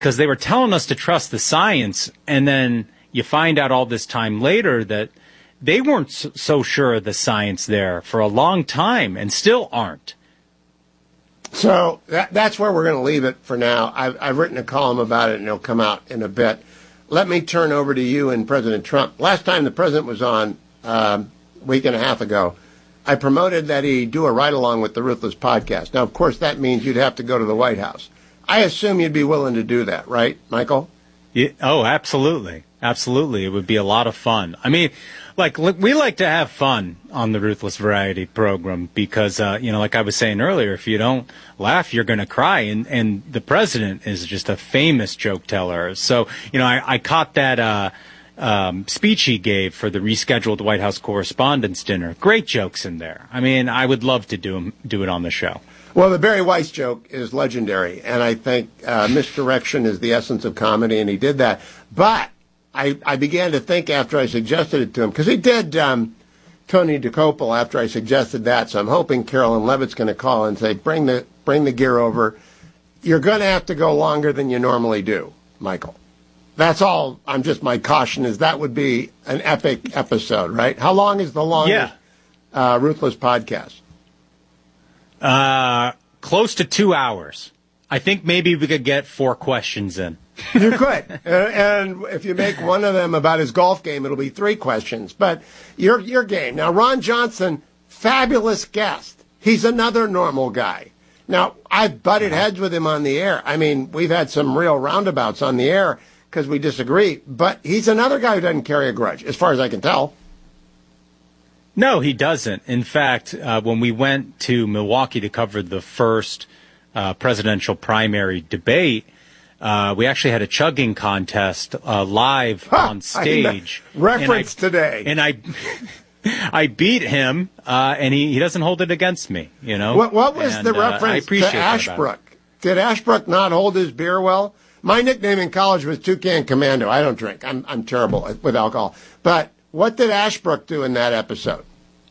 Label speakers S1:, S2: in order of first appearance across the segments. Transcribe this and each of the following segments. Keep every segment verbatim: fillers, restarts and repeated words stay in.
S1: because they were telling us to trust the science, and then you find out all this time later that they weren't so sure of the science there for a long time and still aren't.
S2: So that, that's where we're going to leave it for now. I've, I've written a column about it, and it'll come out in a bit. Let me turn over to you and President Trump. Last time the president was on, um, a week and a half ago, I promoted that he do a ride-along with the Ruthless podcast. Now, of course, that means you'd have to go to the White House. I assume you'd be willing to do that, right, Michael?
S1: Yeah, oh, absolutely. Absolutely. It would be a lot of fun. I mean, like, we like to have fun on the Ruthless Variety program because, uh, you know, like I was saying earlier, if you don't laugh, you're going to cry. And, and the president is just a famous joke teller. So, you know, I, I caught that uh, um, speech he gave for the rescheduled White House Correspondents' Dinner. Great jokes in there. I mean, I would love to do, 'em, do it on the show.
S2: Well, the Barry Weiss joke is legendary, and I think uh, misdirection is the essence of comedy, and he did that. But I, I began to think after I suggested it to him, because he did um, Tony DeCopel after I suggested that, so I'm hoping Carolyn Levitt's going to call and say, bring the bring the gear over. You're going to have to go longer than you normally do, Michael. That's all. I'm just, my caution is that would be an epic episode, right? How long is the longest yeah. uh, Ruthless podcast?
S1: Uh, close to two hours. I think maybe we could get four questions in.
S2: You could. uh, and if you make one of them about his golf game, it'll be three questions. But your your game. Now, Ron Johnson, fabulous guest. He's another normal guy. Now, I've butted heads with him on the air. I mean, we've had some real roundabouts on the air because we disagree. But he's another guy who doesn't carry a grudge, as far as I can tell.
S1: No, he doesn't. In fact, uh, when we went to Milwaukee to cover the first uh, presidential primary debate, uh, we actually had a chugging contest uh, live huh, on stage.
S2: Reference
S1: and I,
S2: today.
S1: And I I beat him, uh, and he, he doesn't hold it against me, you know.
S2: What, what was
S1: and,
S2: the reference
S1: uh,
S2: to Ashbrook? Did Ashbrook not hold his beer well? My nickname in college was Toucan Commando. I don't drink. I'm I'm terrible with alcohol. But what did Ashbrook do in that episode?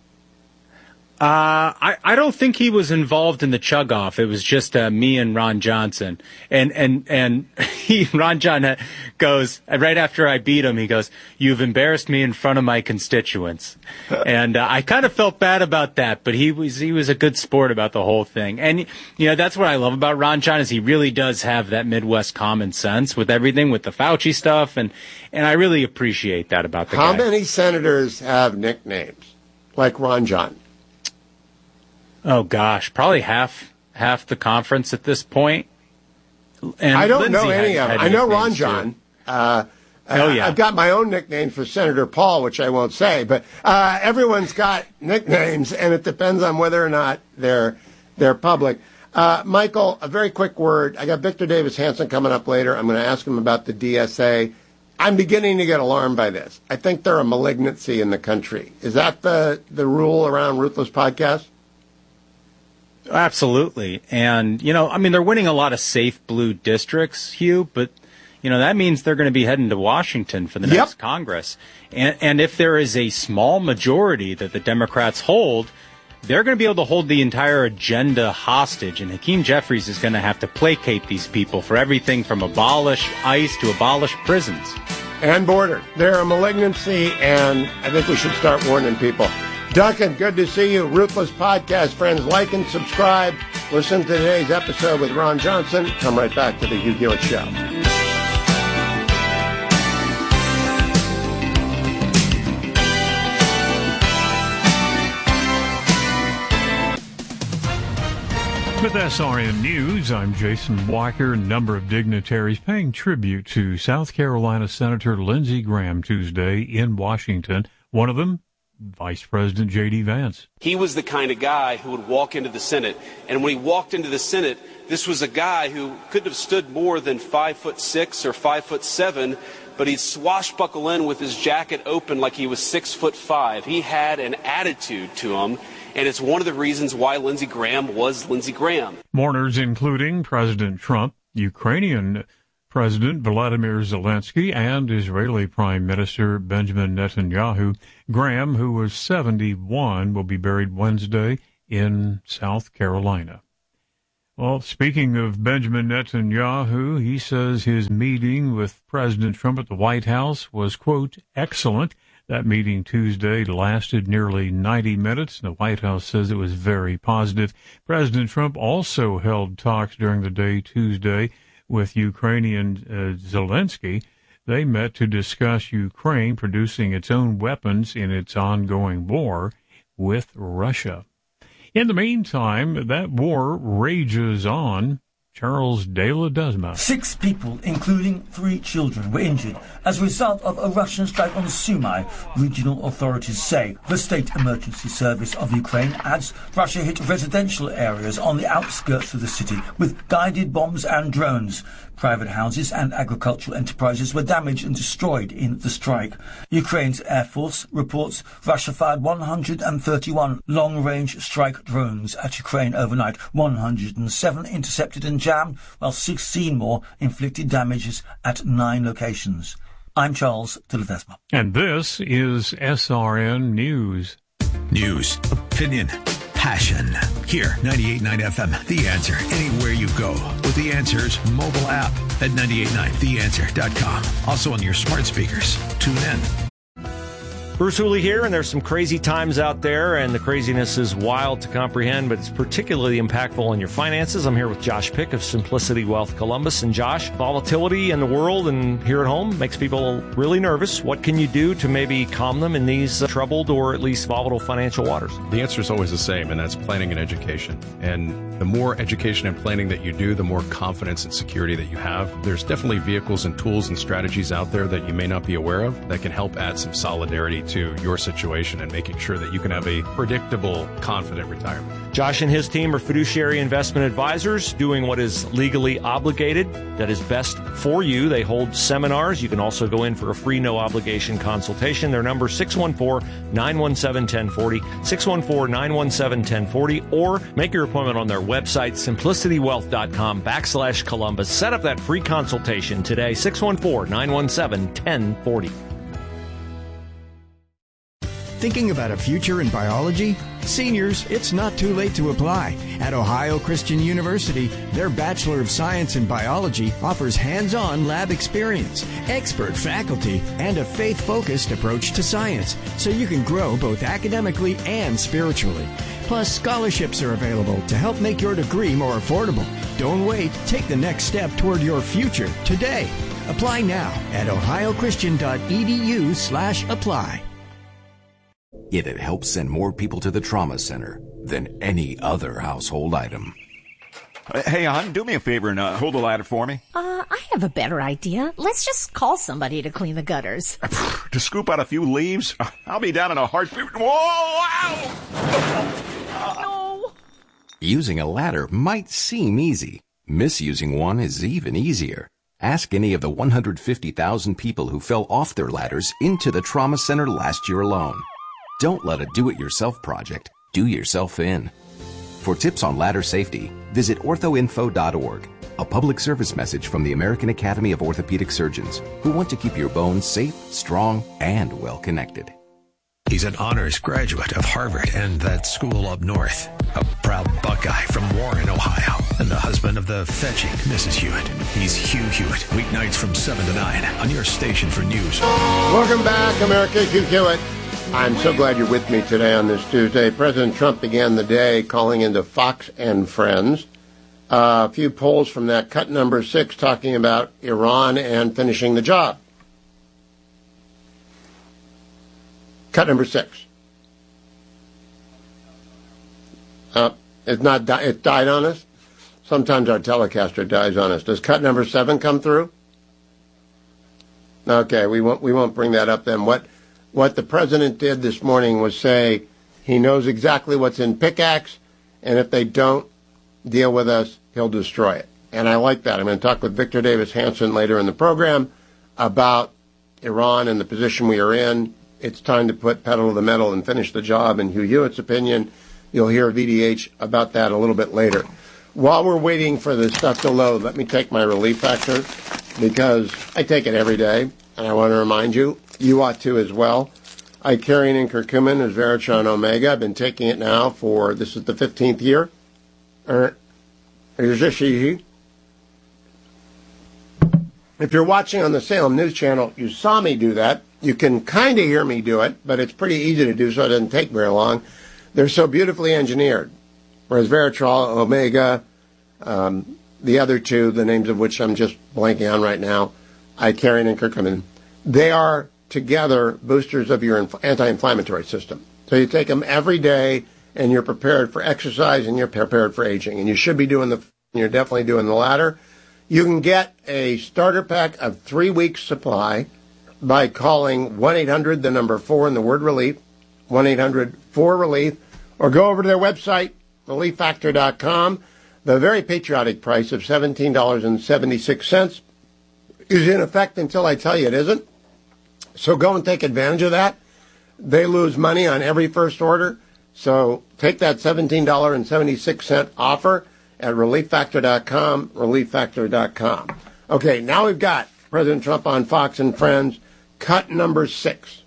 S1: Uh, I, I don't think he was involved in the chug-off. It was just uh, me and Ron Johnson. And and and he, Ron John goes, right after I beat him, he goes, "You've embarrassed me in front of my constituents." And uh, I kind of felt bad about that, but he was he was a good sport about the whole thing. And, you know, that's what I love about Ron John is he really does have that Midwest common sense with everything, with the Fauci stuff. And, and I really appreciate that about the
S2: How
S1: guy.
S2: many senators have nicknames like Ron John?
S1: Oh gosh, probably half half the conference at this point. And
S2: I don't
S1: Lindsey
S2: know any
S1: had,
S2: of them.
S1: had
S2: I know Ron
S1: too.
S2: John. Uh,
S1: oh yeah,
S2: I've got my own nickname for Senator Paul, which I won't say. But uh, everyone's got nicknames, and it depends on whether or not they're they're public. Uh, Michael, a very quick word. I got Victor Davis Hanson coming up later. I'm going to ask him about the D S A. I'm beginning to get alarmed by this. I think they're a malignancy in the country. Is that the the rule around Ruthless Podcast?
S1: Absolutely. And, you know, I mean, they're winning a lot of safe blue districts, Hugh, but, you know, that means they're going to be heading to Washington for the
S2: yep.
S1: next Congress. And, and if there is a small majority that the Democrats hold, they're going to be able to hold the entire agenda hostage. And Hakeem Jeffries is going to have to placate these people for everything from abolish ICE to abolish prisons.
S2: And border. They're a malignancy, and I think we should start warning people. Duncan, good to see you. Ruthless Podcast, friends. Like and subscribe. Listen to today's episode with Ron Johnson. Come right back to the Hugh Hewitt Show.
S3: With S R N News, I'm Jason Blacker. A number of dignitaries paying tribute to South Carolina Senator Lindsey Graham Tuesday in Washington. One of them, Vice President J D. Vance.
S4: He was the kind of guy who would walk into the Senate, and when he walked into the Senate, this was a guy who couldn't have stood more than five foot six or five foot seven, but he'd swashbuckle in with his jacket open like he was six foot five. He had an attitude to him, and it's one of the reasons why Lindsey Graham was Lindsey Graham.
S3: Mourners including President Trump, Ukrainian President Vladimir Zelensky, and Israeli Prime Minister Benjamin Netanyahu. Graham, who was seventy-one, will be buried Wednesday in South Carolina. Well, speaking of Benjamin Netanyahu, he says his meeting with President Trump at the White House was, quote, excellent. That meeting Tuesday lasted nearly ninety minutes. The White House says it was very positive. President Trump also held talks during the day Tuesday with Ukrainian uh, Zelensky. They met to discuss Ukraine producing its own weapons in its ongoing war with Russia. In the meantime, that war rages on. Charles De La Desma.
S5: Six people, including three children, were injured as a result of a Russian strike on Sumy, regional authorities say. The State Emergency Service of Ukraine adds Russia hit residential areas on the outskirts of the city with guided bombs and drones. Private houses and agricultural enterprises were damaged and destroyed in the strike. Ukraine's Air Force reports Russia fired one hundred thirty-one long-range strike drones at Ukraine overnight. one hundred seven intercepted and jammed, while sixteen more inflicted damages at nine locations. I'm Charles De La Desma.
S3: And this is S R N News.
S6: News, opinion, passion. Here, ninety-eight point nine F M, The Answer. Anywhere you go with The Answer's mobile app at nine eight nine the answer dot com. Also on your smart speakers. Tune in.
S7: Bruce Hooley here, and there's some crazy times out there, and the craziness is wild to comprehend, but it's particularly impactful on your finances. I'm here with Josh Pick of Simplicity Wealth Columbus. And Josh, volatility in the world and here at home makes people really nervous. What can you do to maybe calm them in these uh, troubled or at least volatile financial waters?
S8: The answer is always the same, and that's planning and education. And the more education and planning that you do, the more confidence and security that you have. There's definitely vehicles and tools and strategies out there that you may not be aware of that can help add some solidarity to your situation and making sure that you can have a predictable, confident retirement.
S7: Josh and his team are fiduciary investment advisors doing what is legally obligated, that is best for you. They hold seminars. You can also go in for a free, no-obligation consultation. Their number is six one four, nine one seven, one zero four zero, six one four, nine one seven, one zero four zero, or make your appointment on their website, simplicitywealth.com backslash Columbus. Set up that free consultation today, six one four, nine one seven, one zero four zero.
S9: Thinking about a future in biology? Seniors, it's not too late to apply. At Ohio Christian University, their Bachelor of Science in Biology offers hands-on lab experience, expert faculty, and a faith-focused approach to science, so you can grow both academically and spiritually. Plus, scholarships are available to help make your degree more affordable. Don't wait. Take the next step toward your future today. Apply now at ohiochristian.edu slash apply.
S10: It helps send more people to the trauma center than any other household item.
S11: Uh, hey, hon, do me a favor and uh, hold the ladder for me.
S12: Uh, I have a better idea. Let's just call somebody to clean the gutters.
S11: To scoop out a few leaves? I'll be down in a heartbeat. Whoa! Ow!
S12: No!
S10: Using a ladder might seem easy. Misusing one is even easier. Ask any of the one hundred fifty thousand people who fell off their ladders into the trauma center last year alone. Don't let a do-it-yourself project do yourself in. For tips on ladder safety, visit ortho info dot org, a public service message from the American Academy of Orthopedic Surgeons, who want to keep your bones safe, strong, and well-connected.
S6: He's an honors graduate of Harvard and that school up north. A proud Buckeye from Warren, Ohio, and the husband of the fetching Missus Hewitt. He's Hugh Hewitt, weeknights from seven to nine on your station for news.
S2: Welcome back, America. Hugh Hewitt. I'm so glad you're with me today on this Tuesday. President Trump began the day calling into Fox and Friends. Uh, a few polls from that cut number six talking about Iran and finishing the job. Cut number six. Uh, it's not. Di- it died on us. Sometimes our Telecaster dies on us. Does cut number seven come through? Okay, we won't. We won't bring that up then. What? What the president did this morning was say he knows exactly what's in pickaxe, and if they don't deal with us, he'll destroy it. And I like that. I'm going to talk with Victor Davis Hanson later in the program about Iran and the position we are in. It's time to put pedal to the metal and finish the job. In Hugh Hewitt's opinion, you'll hear V D H about that a little bit later. While we're waiting for the stuff to load, let me take my relief factor, because I take it every day, and I want to remind you, you ought to as well. Icarian and curcumin is Veritron Omega. I've been taking it now for, this is the fifteenth year. Er, Here's a she. If you're watching on the Salem News Channel, you saw me do that. You can kind of hear me do it, but it's pretty easy to do, so it doesn't take very long. They're so beautifully engineered. Whereas Veritrol, Omega, um, the other two, the names of which I'm just blanking on right now, Icarian and curcumin, they are together boosters of your inf- anti-inflammatory system. So you take them every day, and you're prepared for exercise, and you're prepared for aging. And you should be doing the, you're definitely doing the latter. You can get a starter pack of three weeks supply by calling one eight hundred, the number four, and the word relief, one eight hundred four relief, or go over to their website, relief factor dot com. The very patriotic price of seventeen dollars and seventy-six cents is in effect until I tell you it isn't. So go and take advantage of that. They lose money on every first order. So take that seventeen dollars and seventy-six cents offer at relief factor dot com, relief factor dot com. Okay, now we've got President Trump on Fox and Friends, cut number six.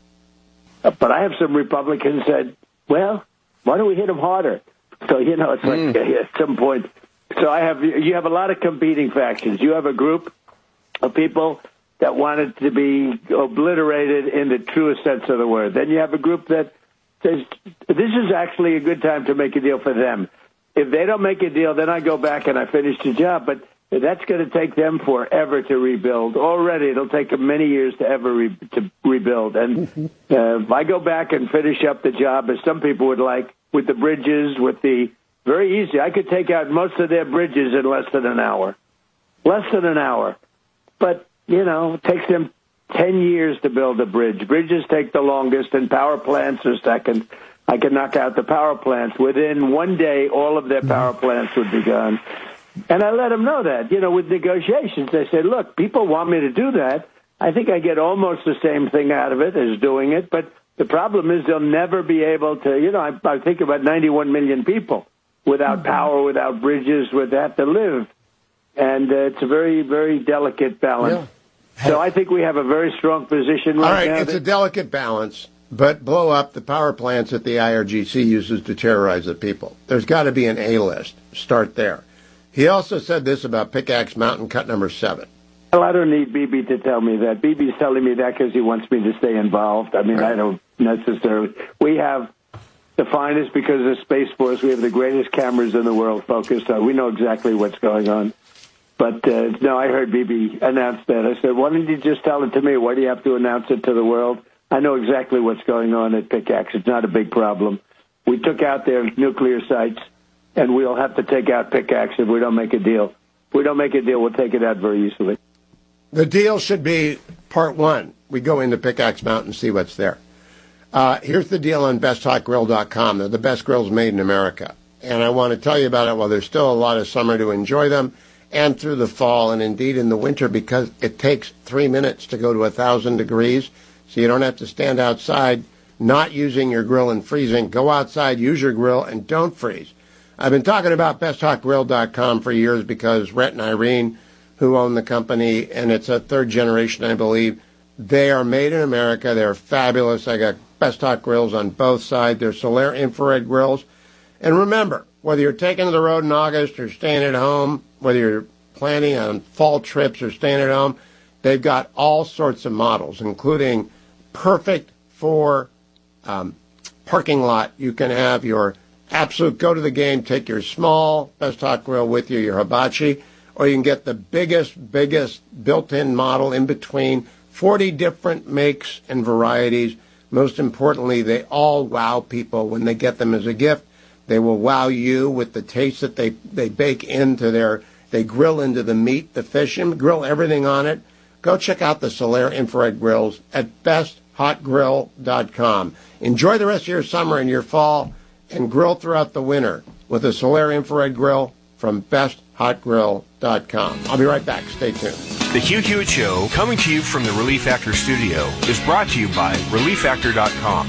S13: But I have some Republicans said, well, why don't we hit them harder? So, you know, it's like mm. at some point. So I have you have a lot of competing factions. You have a group of people that wanted to be obliterated in the truest sense of the word. Then you have a group that says, this is actually a good time to make a deal for them. If they don't make a deal, then I go back and I finish the job. But that's going to take them forever to rebuild. Already, it'll take them many years to ever re- to rebuild. And uh, if I go back and finish up the job, as some people would like, with the bridges, with the very easy, I could take out most of their bridges in less than an hour. Less than an hour. But, you know, it takes them ten years to build a bridge. Bridges take the longest, and power plants are second. I can knock out the power plants. Within one day, all of their power plants would be gone. And I let them know that. You know, with negotiations, they said, look, people want me to do that. I think I get almost the same thing out of it as doing it. But the problem is they'll never be able to, you know, I, I think about ninety-one million people without mm-hmm. power, without bridges, would have to live. And uh, it's a very, very delicate balance. Yeah. So I think we have a very strong position right now.
S2: All right,
S13: now
S2: it's
S13: that-
S2: a delicate balance. But blow up the power plants that the I R G C uses to terrorize the people. There's got to be an A list. Start there. He also said this about Pickaxe Mountain, cut number seven.
S13: Well, I don't need Bibi to tell me that. Bibi's telling me that because he wants me to stay involved. I mean, right. I don't necessarily. We have the finest, because of Space Force, we have the greatest cameras in the world focused on. We know exactly what's going on. But, uh, no, I heard Bibi announce that. I said, why don't you just tell it to me? Why do you have to announce it to the world? I know exactly what's going on at Pickaxe. It's not a big problem. We took out their nuclear sites, and we'll have to take out Pickaxe if we don't make a deal. If we don't make a deal, we'll take it out very easily.
S2: The deal should be part one. We go into Pickaxe Mountain and see what's there. Uh, here's the deal on best hot grill dot com. They're the best grills made in America. And I want to tell you about it while there's still a lot of summer to enjoy them, and through the fall, and indeed in the winter, because it takes three minutes to go to one thousand degrees. So you don't have to stand outside not using your grill and freezing. Go outside, use your grill, and don't freeze. I've been talking about best hot grill dot com for years because Rhett and Irene, who own the company, and it's a third generation, I believe, they are made in America. They're fabulous. I got Best Hot Grills on both sides. They're Solaire infrared grills. And remember, whether you're taking to the road in August or staying at home, whether you're planning on fall trips or staying at home, they've got all sorts of models, including perfect for um, parking lot. You can have your absolute go to the game, take your small Best Hot Grill with you, your hibachi, or you can get the biggest, biggest built-in model in between, forty different makes and varieties. Most importantly, they all wow people when they get them as a gift. They will wow you with the taste that they, they bake into their, they grill into the meat, the fish, and grill everything on it. Go check out the Solaire infrared grills at best hot grill dot com. Enjoy the rest of your summer and your fall, and grill throughout the winter with a Solaire infrared grill from best hot grill dot com. I'll be right back. Stay tuned.
S14: The Hugh Hewitt Show, coming to you from the Relief Factor studio, is brought to you by relief factor dot com.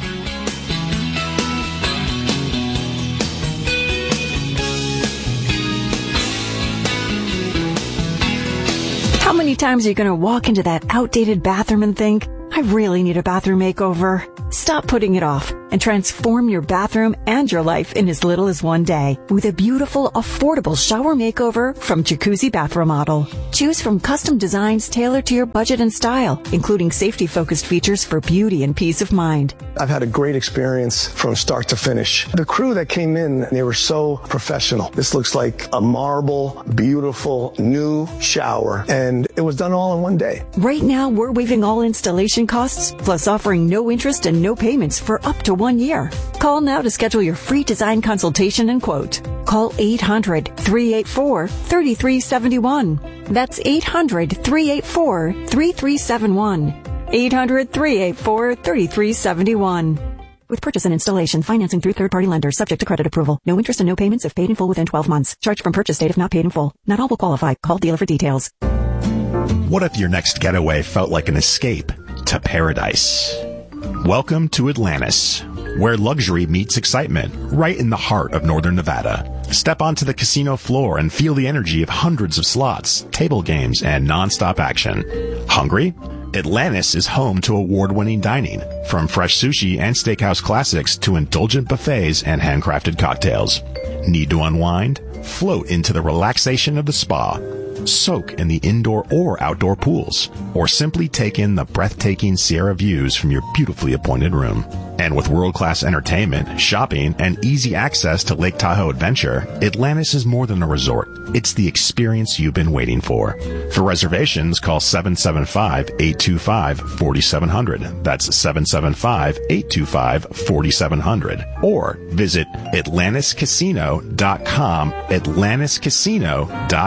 S15: How many times are you going to walk into that outdated bathroom and think, I really need a bathroom makeover? Stop putting it off and transform your bathroom and your life in as little as one day with a beautiful, affordable shower makeover from Jacuzzi Bath Remodel. Choose from custom designs tailored to your budget and style, including safety-focused features for beauty and peace of mind.
S16: I've had a great experience from start to finish. The crew that came in, they were so professional. This looks like a marble, beautiful, new shower, and it was done all in one day.
S15: Right now, we're waiving all installation costs, plus offering no interest and no payments for up to one year. Call now to schedule your free design consultation and quote. Call eight hundred, three eight four, three three seven one. That's eight hundred, three eight four, three three seven one. eight hundred, three eight four, three three seven one. With purchase and installation, financing through third-party lenders, subject to credit approval. No interest and no payments if paid in full within twelve months. Charged from purchase date if not paid in full. Not all will qualify. Call dealer for details.
S17: What if your next getaway felt like an escape to paradise? Welcome to Atlantis, where luxury meets excitement, right in the heart of northern Nevada. Step onto the casino floor and feel the energy of hundreds of slots, table games, and non-stop action. Hungry? Atlantis is home to award-winning dining, from fresh sushi and steakhouse classics to indulgent buffets and handcrafted cocktails. Need to unwind? Float into the relaxation of the spa. Soak in the indoor or outdoor pools, or simply take in the breathtaking Sierra views from your beautifully appointed room. And with world-class entertainment, shopping, and easy access to Lake Tahoe Adventure, Atlantis is more than a resort. It's the experience you've been waiting for. For reservations, call seven seven five, eight two five, four seven zero zero. That's seven seven five, eight two five, four seven zero zero. Or visit atlantis casino dot com, atlantis casino dot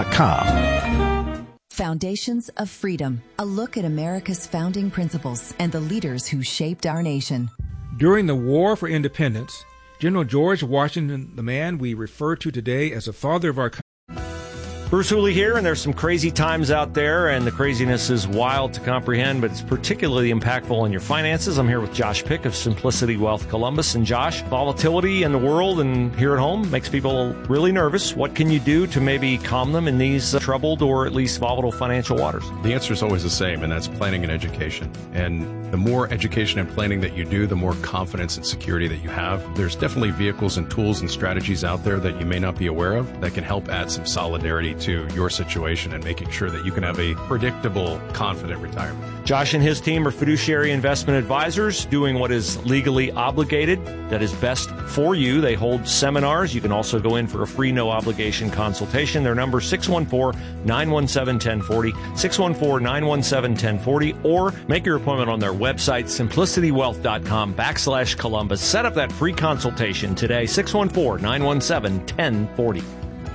S17: com.
S18: Foundations of Freedom, a look at America's founding principles and the leaders who shaped our nation.
S19: During the War for Independence, General George Washington, the man we refer to today as the father of our country.
S7: Bruce Hooley here, and there's some crazy times out there, and the craziness is wild to comprehend, but it's particularly impactful on your finances. I'm here with Josh Pick of Simplicity Wealth Columbus. And Josh, volatility in the world and here at home makes people really nervous. What can you do to maybe calm them in these uh, troubled or at least volatile financial waters?
S8: The answer is always the same, and that's planning and education. And the more education and planning that you do, the more confidence and security that you have. There's definitely vehicles and tools and strategies out there that you may not be aware of that can help add some solidarity to your situation and making sure that you can have a predictable, confident retirement.
S7: Josh and his team are fiduciary investment advisors doing what is legally obligated, that is best for you. They hold seminars. You can also go in for a free, no-obligation consultation. Their number is six one four, nine one seven, one zero four zero, six one four, nine one seven, one zero four zero, or make your appointment on their website, simplicitywealth.com backslash Columbus. Set up that free consultation today, six one four, nine one seven, one zero four zero.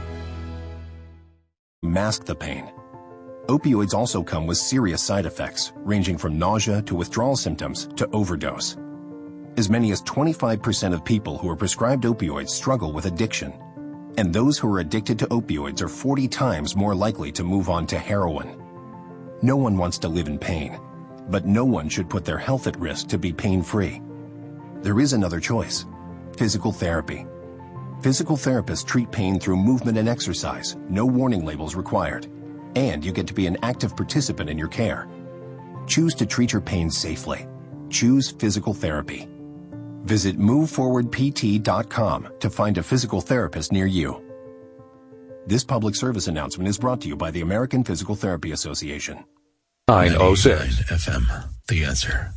S20: Mask the pain. Opioids also come with serious side effects, ranging from nausea to withdrawal symptoms to overdose. As many as twenty-five percent of people who are prescribed opioids struggle with addiction, and those who are addicted to opioids are forty times more likely to move on to heroin. No one wants to live in pain, but no one should put their health at risk to be pain-free. There is another choice: physical therapy. Physical therapists treat pain through movement and exercise, no warning labels required, and you get to be an active participant in your care. Choose to treat your pain safely. Choose physical therapy. Visit move forward p t dot com to find a physical therapist near you. This public service announcement is brought to you by the American Physical Therapy Association.
S21: nine oh six F M, The Answer.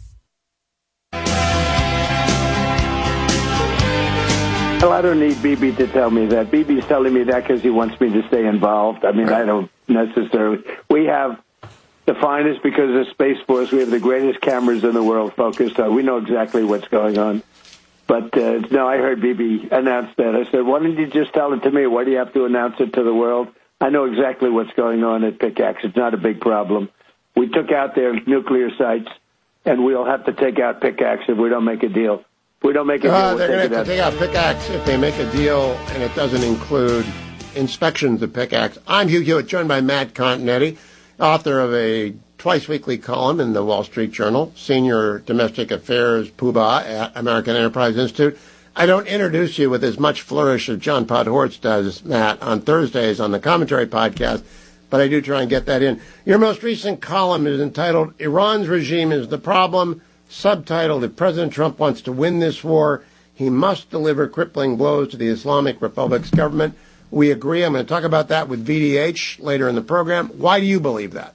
S13: Well, I don't need B B to tell me that. B B's telling me that because he wants me to stay involved. I mean, I don't necessarily. We have the finest, because of Space Force, we have the greatest cameras in the world focused on. We know exactly what's going on. But, uh, no, I heard B B announce that. I said, why didn't you just tell it to me? Why do you have to announce it to the world? I know exactly what's going on at Pickaxe. It's not a big problem. We took out their nuclear sites, and we'll have to take out Pickaxe if we don't make a deal. If we don't make a deal,
S2: uh,
S13: we'll
S2: they're going to have
S13: it
S2: to take out Pickaxe if they make a deal, and it doesn't include inspections of Pickaxe. I'm Hugh Hewitt, joined by Matt Continetti, author of a twice-weekly column in the Wall Street Journal, senior domestic affairs poobah at American Enterprise Institute. I don't introduce you with as much flourish as John Podhoretz does, Matt, on Thursdays on the Commentary Podcast, but I do try and get that in. Your most recent column is entitled, Iran's Regime is the Problem, subtitled, If President Trump Wants to Win This War, He Must Deliver Crippling Blows to the Islamic Republic's Government. We agree. I'm going to talk about that with V D H later in the program. Why do you believe that?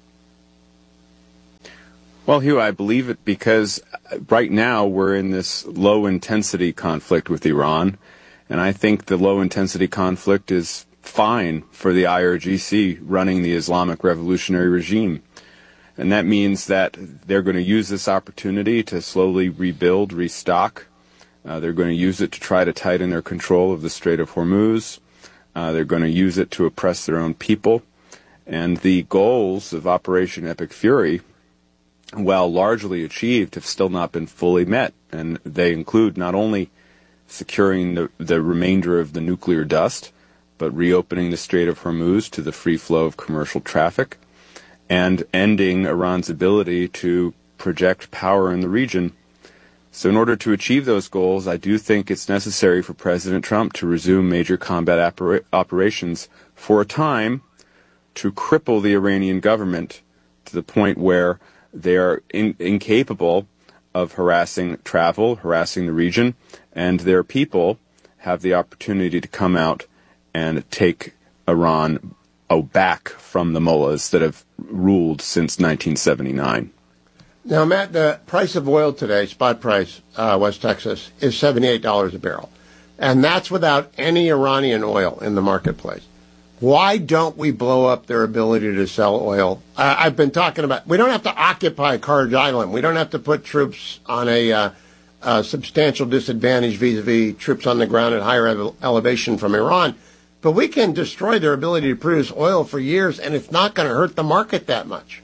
S1: Well, Hugh, I believe it because right now we're in this low-intensity conflict with Iran, and I think the low-intensity conflict is fine for the I R G C running the Islamic Revolutionary Regime. And that means that they're going to use this opportunity to slowly rebuild, restock. Uh, they're going to use it to try to tighten their control of the Strait of Hormuz. Uh, they're going to use it to oppress their own people. And the goals of Operation Epic Fury, while largely achieved, have still not been fully met. And they include not only securing the, the remainder of the nuclear dust, but reopening the Strait of Hormuz to the free flow of commercial traffic, and ending Iran's ability to project power in the region. So in order to achieve those goals, I do think it's necessary for President Trump to resume major combat opera- operations for a time to cripple the Iranian government to the point where they are in- incapable of harassing travel, harassing the region, and their people have the opportunity to come out and take Iran oh, back from the mullahs that have ruled since nineteen seventy-nine.
S2: Now, Matt, the price of oil today, spot price, uh, West Texas, is seventy-eight dollars a barrel. And that's without any Iranian oil in the marketplace. Why don't we blow up their ability to sell oil? Uh, I've been talking about, we don't have to occupy Carthage Island. We don't have to put troops on a, uh, a substantial disadvantage vis-a-vis troops on the ground at higher ele- elevation from Iran. But we can destroy their ability to produce oil for years, and it's not going to hurt the market that much.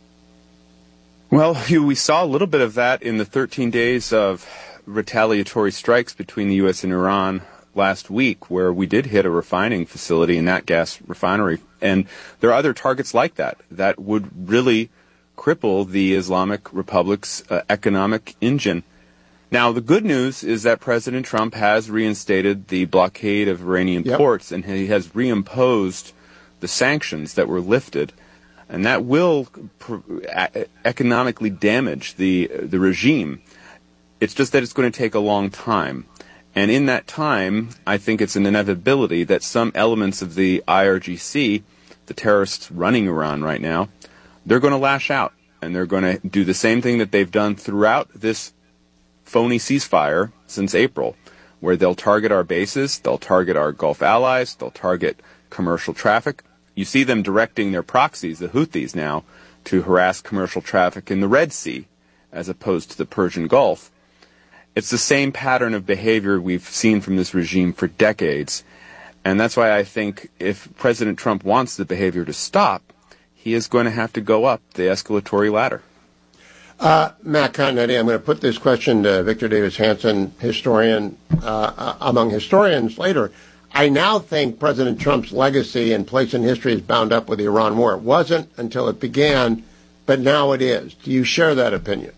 S1: Well, Hugh, we saw a little bit of that in the thirteen days of retaliatory strikes between the U S and Iran last week, where we did hit a refining facility, a nat gas refinery. And there are other targets like that that would really cripple the Islamic Republic's uh, economic engine. Now, the good news is that President Trump has reinstated the blockade of Iranian yep. ports, and he has reimposed the sanctions that were lifted. And that will pr- economically damage the the regime. It's just that it's going to take a long time. And in that time, I think it's an inevitability that some elements of the I R G C, the terrorists running Iran right now, they're going to lash out. And they're going to do the same thing that they've done throughout this phony ceasefire since April, where they'll target our bases, they'll target our Gulf allies, they'll target commercial traffic. You see them directing their proxies, the Houthis now, to harass commercial traffic in the Red Sea, as opposed to the Persian Gulf. It's the same pattern of behavior we've seen from this regime for decades. And that's why I think if President Trump wants the behavior to stop, he is going to have to go up the escalatory ladder.
S2: Uh, Matt Continetti, I'm going to put this question to Victor Davis Hanson, historian, uh, among historians later. I now think President Trump's legacy and place in history is bound up with the Iran war. It wasn't until it began, but now it is. Do you share that opinion?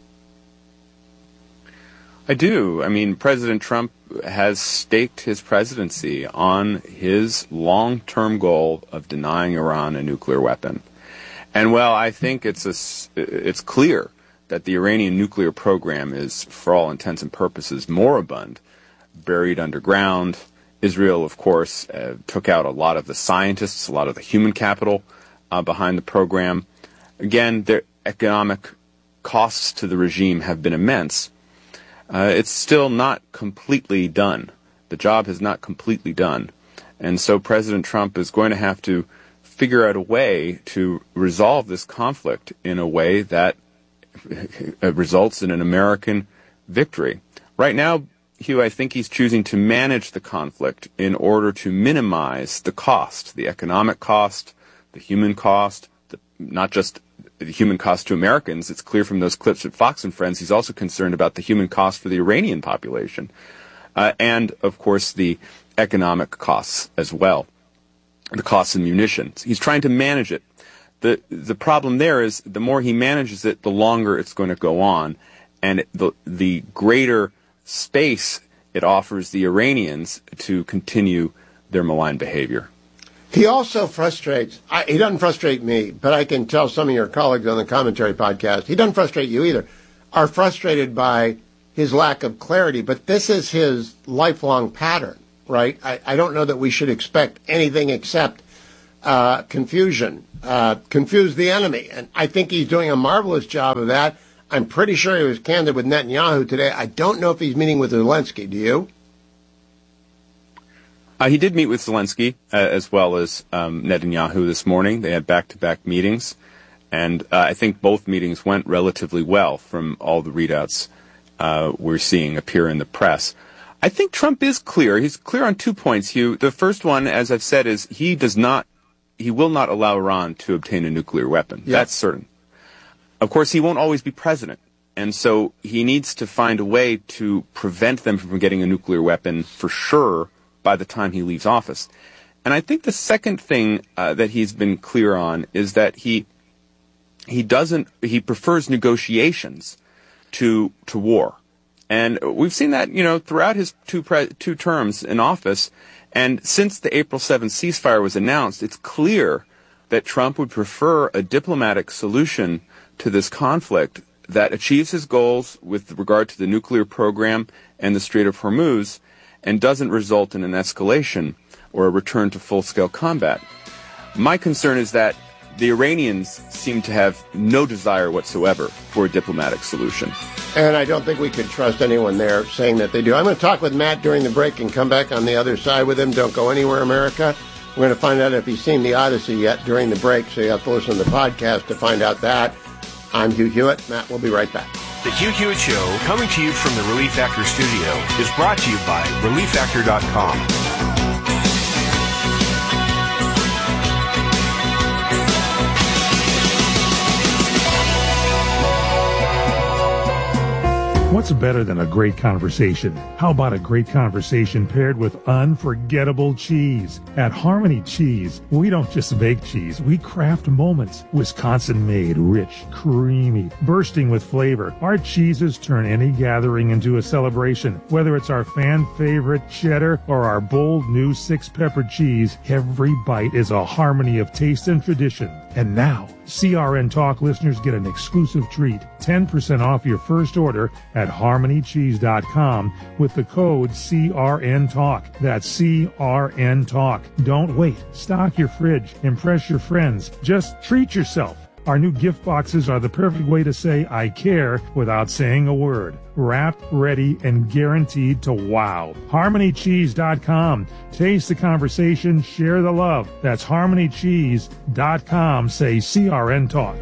S1: I do. I mean, President Trump has staked his presidency on his long-term goal of denying Iran a nuclear weapon. And while I think it's a, it's clear that the Iranian nuclear program is, for all intents and purposes, moribund, buried underground. Israel, of course, uh, took out a lot of the scientists, a lot of the human capital uh, behind the program. Again, their economic costs to the regime have been immense. Uh, it's still not completely done. The job is not completely done. And so President Trump is going to have to figure out a way to resolve this conflict in a way that results in an American victory. Right now, Hugh, I think he's choosing to manage the conflict in order to minimize the cost, the economic cost, the human cost, the, not just the human cost to Americans. It's clear from those clips at Fox and Friends, he's also concerned about the human cost for the Iranian population, uh, and, of course, the economic costs as well, the costs of munitions. He's trying to manage it. The the problem there is the more he manages it, the longer it's going to go on, and the the greater space it offers the Iranians to continue their malign behavior.
S2: He also frustrates, I, he doesn't frustrate me, but I can tell some of your colleagues on the commentary podcast, he doesn't frustrate you either. are frustrated by his lack of clarity, but this is his lifelong pattern, right? I, I don't know that we should expect anything except uh, confusion, uh, confuse the enemy. And I think he's doing a marvelous job of that. I'm pretty sure he was candid with Netanyahu today. I don't know if he's meeting with Zelensky. Do you?
S1: Uh, he did meet with Zelensky uh, as well as um, Netanyahu this morning. They had back-to-back meetings, and uh, I think both meetings went relatively well from all the readouts uh, we're seeing appear in the press. I think Trump is clear. He's clear on two points, Hugh. The first one, as I've said, is he does not, he will not allow Iran to obtain a nuclear weapon. Yep. That's certain. Of course, he won't always be president, and so he needs to find a way to prevent them from getting a nuclear weapon for sure by the time he leaves office. And I think the second thing uh, that he's been clear on is that he he doesn't he prefers negotiations to to war. And we've seen that, you know, throughout his two pre- two terms in office. And since the April seventh ceasefire was announced, it's clear that Trump would prefer a diplomatic solution to this conflict that achieves his goals with regard to the nuclear program and the Strait of Hormuz, and doesn't result in an escalation or a return to full-scale combat. My concern is that the Iranians seem to have no desire whatsoever for a diplomatic solution.
S2: And I don't think we could trust anyone there saying that they do. I'm going to talk with Matt during the break and come back on the other side with him. Don't go anywhere, America. We're going to find out if he's seen The Odyssey yet during the break, so you have to listen to the podcast to find out that. I'm Hugh Hewitt. Matt, we'll be right back.
S14: The Hugh Hewitt Show, coming to you from the Relief Factor studio, is brought to you by relief factor dot com.
S3: What's better than a great conversation? How about a great conversation paired with unforgettable cheese? At Harmony Cheese, we don't just bake cheese, we craft moments. Wisconsin-made, rich, creamy, bursting with flavor. Our cheeses turn any gathering into a celebration. Whether it's our fan-favorite cheddar or our bold new six-pepper cheese, every bite is a harmony of taste and tradition. And now, C R N Talk listeners get an exclusive treat, ten percent off your first order at harmony cheese dot com with the code C R N Talk. That's C R N Talk. Don't wait. Stock your fridge. Impress your friends. Just treat yourself. Our new gift boxes are the perfect way to say I care without saying a word. Wrapped, ready, and guaranteed to wow. harmony cheese dot com. Taste the conversation, share the love. That's harmony cheese dot com. Say C R N Talk.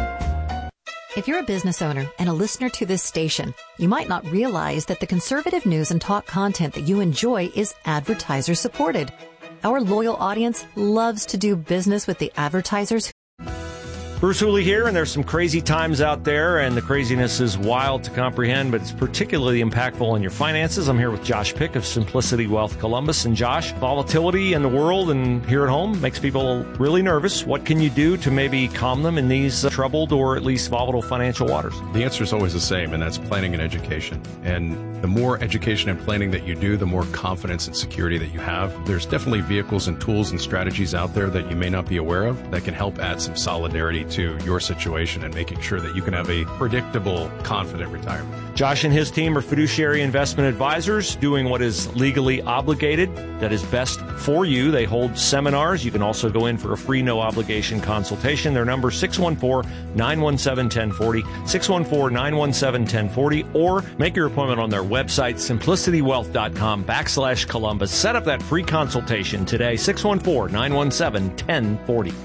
S12: If you're a business owner and a listener to this station, you might not realize that the conservative news and talk content that you enjoy is advertiser supported. Our loyal audience loves to do business with the advertisers.
S7: Bruce Hooley here, and there's some crazy times out there, and the craziness is wild to comprehend, but it's particularly impactful on your finances. I'm here with Josh Pick of Simplicity Wealth Columbus. And Josh, volatility in the world and here at home makes people really nervous. What can you do to maybe calm them in these uh, troubled or at least volatile financial waters?
S8: The answer is always the same, and that's planning and education. And the more education and planning that you do, the more confidence and security that you have. There's definitely vehicles and tools and strategies out there that you may not be aware of that can help add some solidarity to your situation and making sure that you can have a predictable, confident retirement.
S7: Josh and his team are fiduciary investment advisors doing what is legally obligated, that is best for you. They hold seminars. You can also go in for a free no-obligation consultation. Their number six one four, nine one seven, one zero four zero, six one four, nine one seven, one zero four zero, or make your appointment on their website, simplicitywealth.com backslash Columbus. Set up that free consultation today, six one four, nine one seven, one zero four zero.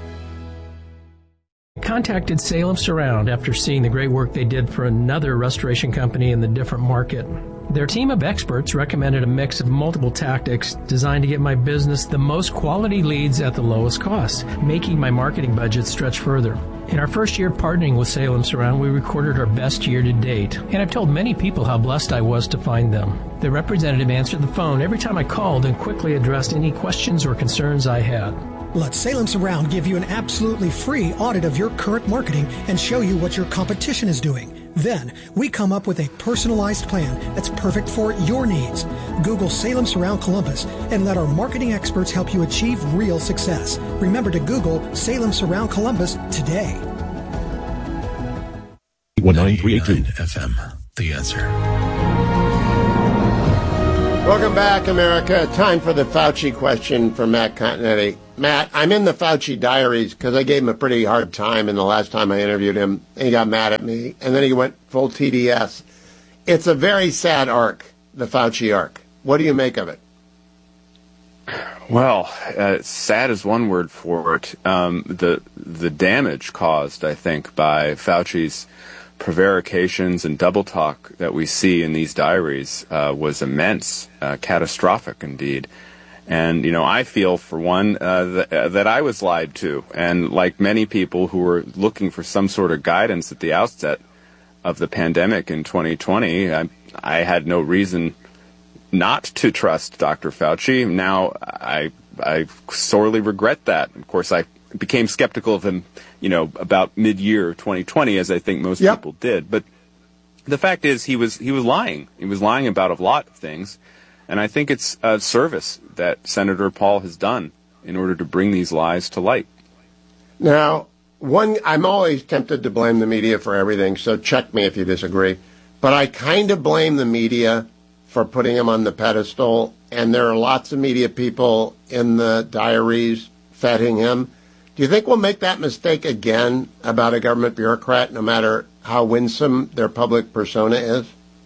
S4: Contacted Salem Surround after seeing the great work they did for another restoration company in the different market. Their team of experts recommended a mix of multiple tactics designed to get my business the most quality leads at the lowest cost, making my marketing budget stretch further. In our first year partnering with Salem Surround, we recorded our best year to date, and I've told many people how blessed I was to find them. The representative answered the phone every time I called and quickly addressed any questions or concerns I had.
S22: Let Salem Surround give you an absolutely free audit of your current marketing and show you what your competition is doing. Then, we come up with a personalized plan that's perfect for your needs. Google Salem Surround Columbus and let our marketing experts help you achieve real success. Remember to Google Salem Surround Columbus today.
S21: one nine three eight two F M, The Answer.
S2: Welcome back, America. Time for the Fauci question from Matt Continetti. Matt, I'm in the Fauci diaries because I gave him a pretty hard time in the last time I interviewed him. And he got mad at me, and then he went full T D S. It's a very sad arc, the Fauci arc. What do you make of it?
S1: Well, uh, sad is one word for it. Um, the the damage caused, I think, by Fauci's prevarications and double talk that we see in these diaries uh, was immense, uh, catastrophic indeed. And, you know, I feel, for one, uh, th- uh, that I was lied to. And like many people who were looking for some sort of guidance at the outset of the pandemic in twenty twenty, I, I had no reason not to trust Doctor Fauci. Now, I I sorely regret that. Of course, I became skeptical of him, you know, about mid-year twenty twenty, as I think most yep. people did. But the fact is, he was he was lying. He was lying about a lot of things. And I think it's a service that Senator Paul has done in order to bring these lies to light.
S2: Now, one, I'm always tempted to blame the media for everything, so check me if you disagree. But I kind of blame the media for putting him on the pedestal, and there are lots of media people in the diaries feting him. Do you think we'll make that mistake again about a government bureaucrat, no matter how winsome their public persona is?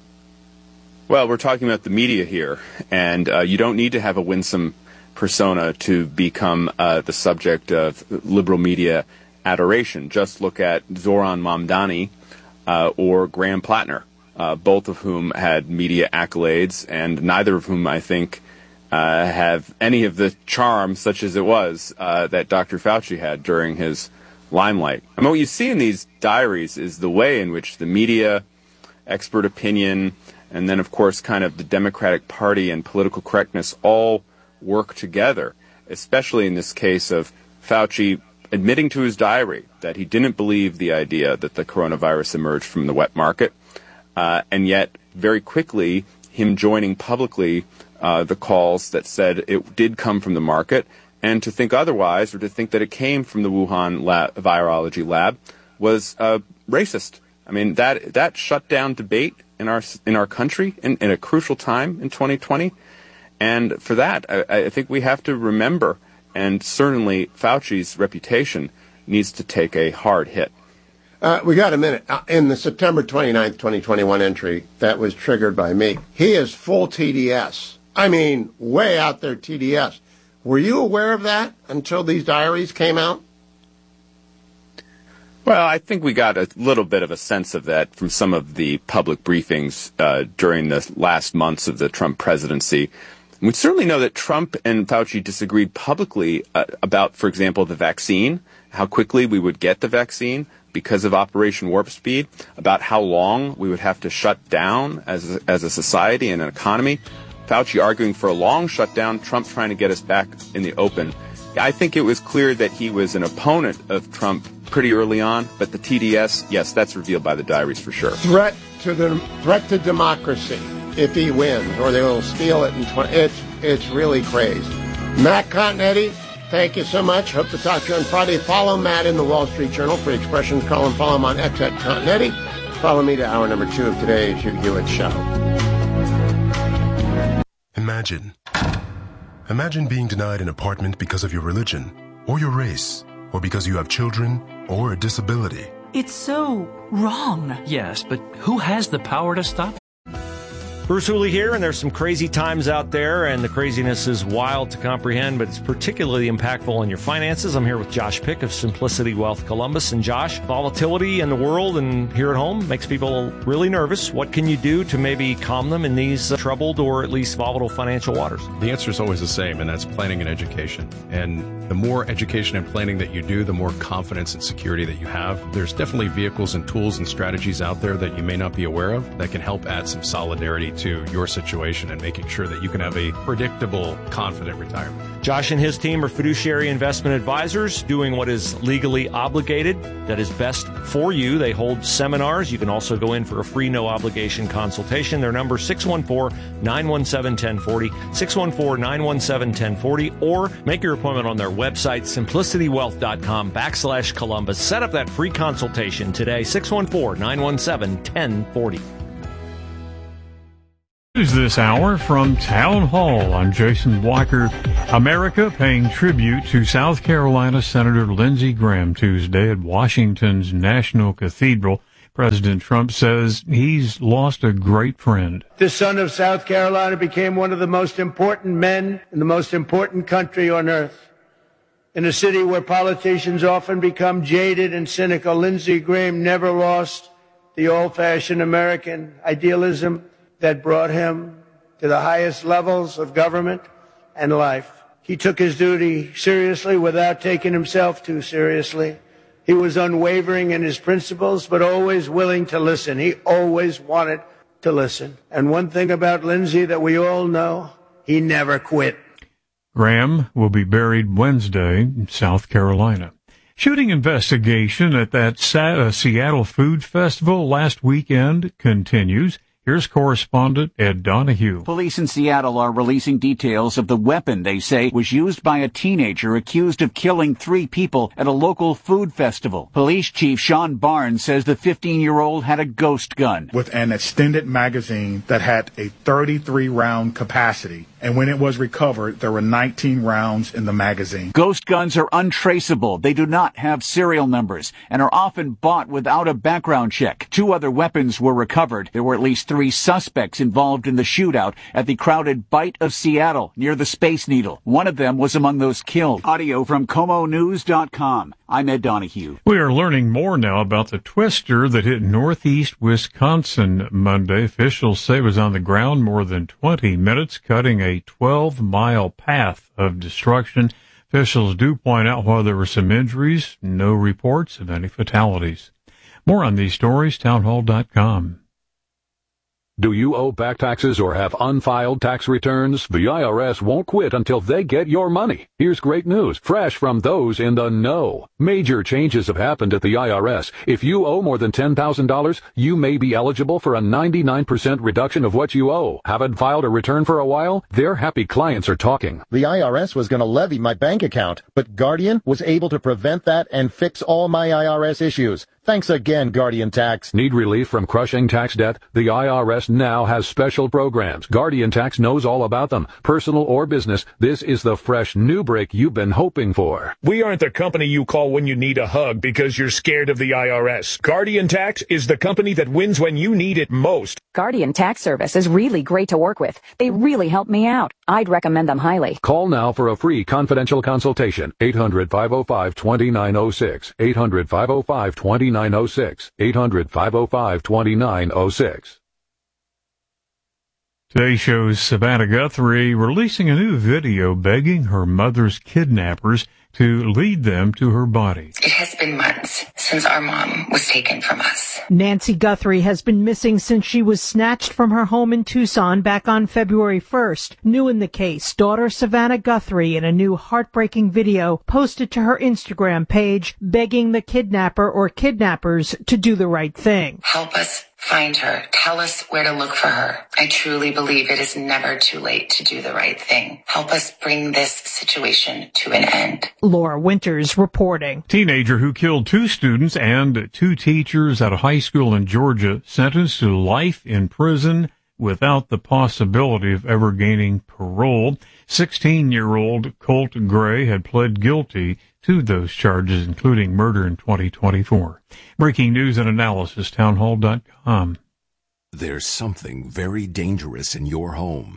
S1: Well, we're talking about the media here, and uh, you don't need to have a winsome persona to become uh, the subject of liberal media adoration. Just look at Zoran Mamdani uh, or Graham Plattner, uh, both of whom had media accolades, and neither of whom, I think, uh, have any of the charm, such as it was, uh, that Doctor Fauci had during his limelight. I mean, what you see in these diaries is the way in which the media, expert opinion, and then, of course, kind of the Democratic Party and political correctness all work together, especially in this case of Fauci admitting to his diary that he didn't believe the idea that the coronavirus emerged from the wet market, uh, and yet very quickly him joining publicly uh, the calls that said it did come from the market, and to think otherwise, or to think that it came from the Wuhan lab, virology lab, was uh, racist. I mean, that that shut down debate in our in our country in, in a crucial time in twenty twenty. And for that, I, I think we have to remember, and certainly Fauci's reputation needs to take a hard hit.
S2: Uh, we got a minute. Uh, in the September twenty-ninth, twenty twenty-one entry that was triggered by me, he is full T D S. I mean, way out there T D S. Were you aware of that until these diaries came out?
S1: Well, I think we got a little bit of a sense of that from some of the public briefings uh, during the last months of the Trump presidency. We certainly know that Trump and Fauci disagreed publicly uh, about, for example, the vaccine, how quickly we would get the vaccine because of Operation Warp Speed, about how long we would have to shut down as a, as a society and an economy. Fauci arguing for a long shutdown, Trump trying to get us back in the open. I think it was clear that he was an opponent of Trump pretty early on, but the T D S, yes, that's revealed by the diaries for sure.
S2: Threat to the threat to democracy if he wins, or they will steal it in twenty. It's it's really crazy. Matt Continetti, thank you so much. Hope to talk to you on Friday. Follow Matt in the Wall Street Journal for expressions. Call and follow him on X at Continetti. Follow me to hour number two of today's Hugh Hewitt Show.
S5: Imagine. Imagine being denied an apartment because of your religion, or your race, or because you have children, or a disability.
S9: It's so wrong.
S23: Yes, but who has the power to stop?
S7: Bruce Hooley here, and there's some crazy times out there, and the craziness is wild to comprehend, but it's particularly impactful on your finances. I'm here with Josh Pick of Simplicity Wealth Columbus. And Josh, volatility in the world and here at home makes people really nervous. What can you do to maybe calm them in these uh, troubled or at least volatile financial waters?
S8: The answer is always the same, and that's planning and education. And the more education and planning that you do, the more confidence and security that you have. There's definitely vehicles and tools and strategies out there that you may not be aware of that can help add some solidarity to your situation and making sure that you can have a predictable, confident retirement.
S7: Josh and his team are fiduciary investment advisors doing what is legally obligated, that is best for you. They hold seminars. You can also go in for a free no-obligation consultation. Their number is six one four, nine one seven, one oh four oh, six one four, nine one seven, one oh four oh, or make your appointment on their website, simplicitywealth.com backslash Columbus. Set up that free consultation today, six one four, nine one seven, one oh four oh.
S3: News this hour from Town Hall. I'm Jason Walker. America paying tribute to South Carolina Senator Lindsey Graham Tuesday at Washington's National Cathedral. President Trump says he's lost a great friend.
S6: The son of South Carolina became one of the most important men in the most important country on earth. In a city where politicians often become jaded and cynical, Lindsey Graham never lost the old-fashioned American idealism that brought him to the highest levels of government and life. He took his duty seriously without taking himself too seriously. He was unwavering in his principles, but always willing to listen. He always wanted to listen. And one thing about Lindsey that we all know, he never quit.
S3: Graham will be buried Wednesday in South Carolina. Shooting investigation at that Sa- uh, Seattle Food Festival last weekend continues. Here's correspondent Ed Donahue.
S10: Police in Seattle are releasing details of the weapon they say was used by a teenager accused of killing three people at a local food festival. Police Chief Sean Barnes says the fifteen-year-old had a ghost gun.
S11: With an extended magazine that had a thirty-three round capacity. And when it was recovered, there were nineteen rounds in the magazine.
S10: Ghost guns are untraceable. They do not have serial numbers and are often bought without a background check. Two other weapons were recovered. There were at least three suspects involved in the shootout at the crowded Bite of Seattle near the Space Needle. One of them was among those killed. Audio from Como News dot com. I'm Ed Donahue.
S3: We are learning more now about the twister that hit northeast Wisconsin Monday. Officials say it was on the ground more than twenty minutes, cutting a twelve-mile path of destruction. Officials do point out while there were some injuries, no reports of any fatalities. More on these stories, townhall dot com.
S24: Do you owe back taxes or have unfiled tax returns? The I R S won't quit until they get your money. Here's great news, fresh from those in the know. Major changes have happened at the I R S. If you owe more than ten thousand dollars, you may be eligible for a ninety-nine percent reduction of what you owe. Haven't filed a return for a while? Their happy clients are talking.
S25: The I R S was going to levy my bank account, but Guardian was able to prevent that and fix all my I R S issues. Thanks again, Guardian Tax.
S24: Need relief from crushing tax debt? The I R S now has special programs. Guardian Tax knows all about them. Personal or business, this is the fresh new break you've been hoping for.
S26: We aren't the company you call when you need a hug because you're scared of the I R S. Guardian Tax is the company that wins when you need it most.
S27: Guardian Tax Service is really great to work with. They really help me out. I'd recommend them highly.
S24: Call now for a free confidential consultation. eight hundred, five oh five, two nine oh six. eight hundred, five oh five, two nine oh six. eight hundred, five oh five, two nine oh six.
S3: Today shows Savannah Guthrie releasing a new video begging her mother's kidnappers to lead them to her body.
S28: It has been months since our mom was taken from us.
S29: Nancy Guthrie has been missing since she was snatched from her home in Tucson back on February first. New in the case, daughter Savannah Guthrie, in a new heartbreaking video, posted to her Instagram page begging the kidnapper or kidnappers to do the right thing.
S28: Help us find her. Tell us where to look for her. I truly believe it is never too late to do the right thing. Help us bring this situation to an end.
S29: Laura Winters reporting.
S3: Teenager who killed two students and two teachers at a high school in Georgia sentenced to life in prison without the possibility of ever gaining parole. sixteen-year-old Colt Gray had pled guilty to those charges, including murder in twenty twenty-four. Breaking news and analysis, townhall dot com.
S30: There's something very dangerous in your home.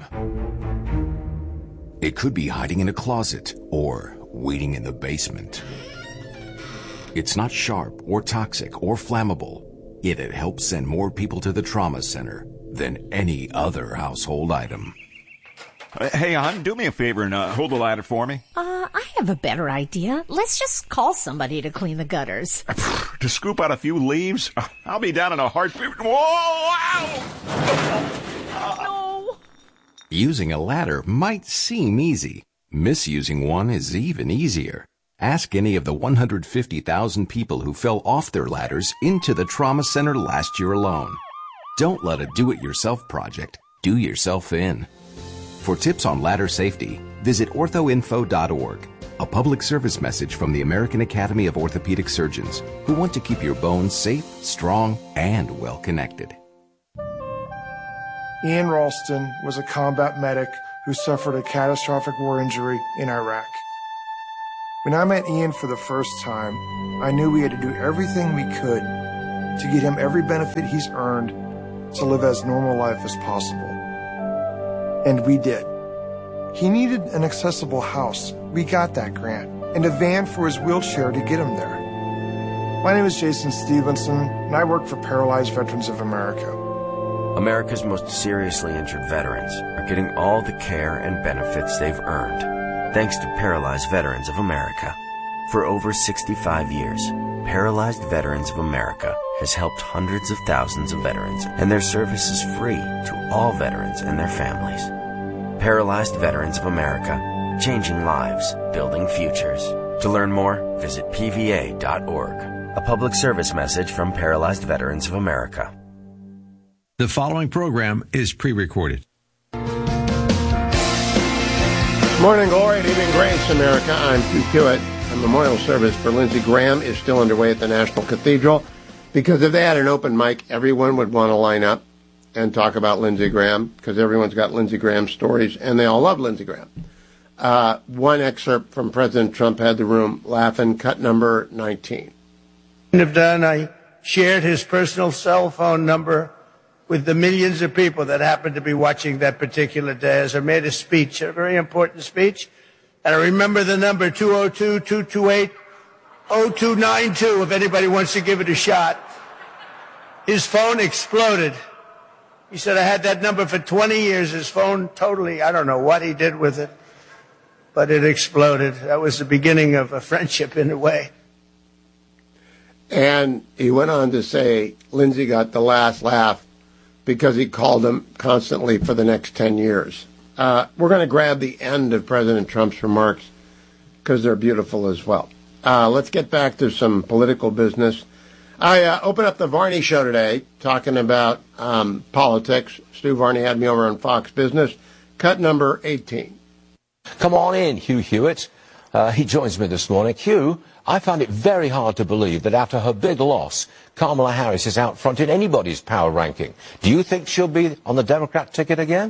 S30: It could be hiding in a closet or waiting in the basement. It's not sharp or toxic or flammable, yet it helps send more people to the trauma center than any other household item.
S31: Uh, hey, hon, do me a favor and uh, hold the ladder for me.
S32: Uh, I have a better idea. Let's just call somebody to clean the gutters.
S31: To scoop out a few leaves? I'll be down in a heartbeat. Whoa! Wow!
S32: No.
S30: Using a ladder might seem easy. Misusing one is even easier. Ask any of the one hundred fifty thousand people who fell off their ladders into the trauma center last year alone. Don't let a do-it-yourself project do yourself in. For tips on ladder safety, visit ortho info dot org, a public service message from the American Academy of Orthopedic Surgeons, who want to keep your bones safe, strong, and well-connected.
S4: Ian Ralston was a combat medic who suffered a catastrophic war injury in Iraq. When I met Ian for the first time, I knew we had to do everything we could to get him every benefit he's earned to live as normal life as possible. And we did. He needed an accessible house. We got that grant, and a van for his wheelchair to get him there. My name is Jason Stevenson, and I work for Paralyzed Veterans of America.
S12: America's most seriously injured veterans are getting all the care and benefits they've earned, thanks to Paralyzed Veterans of America. For over sixty-five years, Paralyzed Veterans of America has helped hundreds of thousands of veterans, and their service is free to all veterans and their families. Paralyzed Veterans of America, changing lives, building futures. To learn more, visit P V A dot org. A public service message from Paralyzed Veterans of America.
S13: The following program is pre-recorded.
S2: Morning glory and evening grace, America. I'm Hugh Hewitt. A memorial service for Lindsey Graham is still underway at the National Cathedral, because if they had an open mic, everyone would want to line up and talk about Lindsey Graham, because everyone's got Lindsey Graham stories, and they all love Lindsey Graham. Uh, one excerpt from President Trump had the room laughing, cut number nineteen.
S6: Have done, I shared his personal cell phone number with the millions of people that happened to be watching that particular day as I made a speech, a very important speech. And I remember the number two oh two, two two eight, oh two nine two if anybody wants to give it a shot. His phone exploded. He said, I had that number for twenty years. His phone totally, I don't know what he did with it, but it exploded. That was the beginning of a friendship in a way.
S2: And he went on to say Lindsey got the last laugh because he called him constantly for the next ten years. Uh, we're going to grab the end of President Trump's remarks because they're beautiful as well. Uh, let's get back to some political business. I uh, opened up the Varney show today talking about um, politics. Stu Varney had me over on Fox Business. Cut number eighteen.
S14: Come on in, Hugh Hewitt. Uh, he joins me this morning. Hugh, I found it very hard to believe that after her big loss, Kamala Harris is out front in anybody's power ranking. Do you think she'll be on the Democrat ticket again?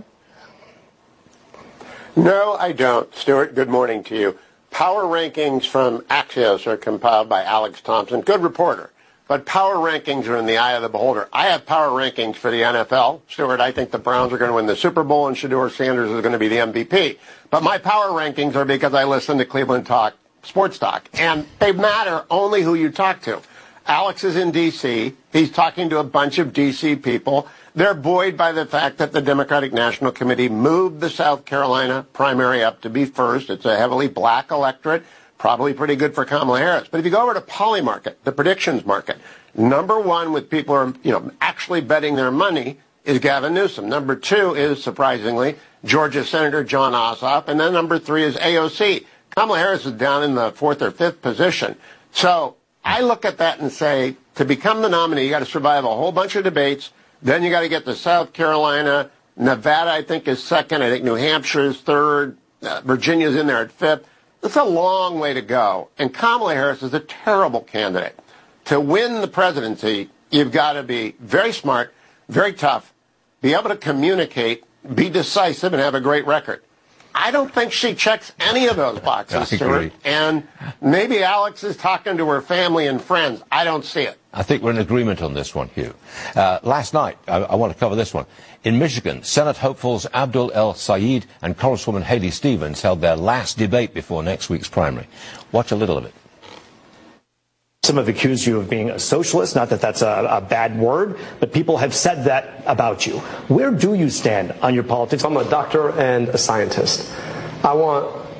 S2: No, I don't. Stuart, good morning to you. Power rankings from Axios are compiled by Alex Thompson. Good reporter. But power rankings are in the eye of the beholder. I have power rankings for the N F L. Stuart, I think the Browns are going to win the Super Bowl and Shedeur Sanders is going to be the M V P. But my power rankings are because I listen to Cleveland Talk, Sports Talk. And they matter only who you talk to. Alex is in D C He's talking to a bunch of D C people. They're buoyed by the fact that the Democratic National Committee moved the South Carolina primary up to be first. It's a heavily black electorate. Probably pretty good for Kamala Harris. But if you go over to Polymarket, the predictions market, number one with people who are, you know, actually betting their money is Gavin Newsom. Number two is, surprisingly, Georgia Senator Jon Ossoff. And then number three is A O C. Kamala Harris is down in the fourth or fifth position. So I look at that and say, to become the nominee, you got to survive a whole bunch of debates. Then you got to get to South Carolina. Nevada, I think, is second. I think New Hampshire is third. Uh, Virginia's in there at fifth. It's a long way to go. And Kamala Harris is a terrible candidate. To win the presidency, you've got to be very smart, very tough, be able to communicate, be decisive, and have a great record. I don't think she checks any of those boxes, Stuart. And maybe Alex is talking to her family and friends. I don't see it.
S14: I think we're in agreement on this one, Hugh. Uh, last night, I, I want to cover this one. In Michigan, Senate hopefuls Abdul El-Sayed and Congresswoman Haley Stevens held their last debate before next week's primary. Watch a little of it.
S15: Some have accused you of being a socialist, not that that's a, a bad word, but people have said that about you. Where do you stand on your politics?
S16: I'm a doctor and a scientist. I want